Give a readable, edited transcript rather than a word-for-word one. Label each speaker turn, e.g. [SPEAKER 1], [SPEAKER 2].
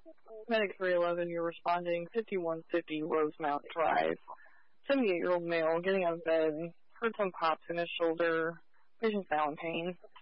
[SPEAKER 1] Medic 311, you're responding 5150 Rosemount Drive. 78-year-old male getting out of bed, heard some pops in his shoulder. Patient's now in pain.